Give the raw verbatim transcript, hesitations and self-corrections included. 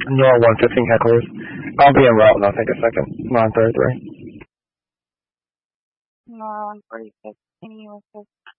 Nor one fifteen hecklers. I'll be en route and I'll take a second. nine thirty-three. No, one forty-six. Can you assist?